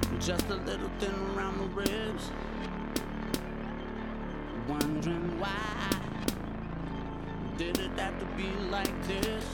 just a little thin around the ribs. Wondering why did it have to be like this?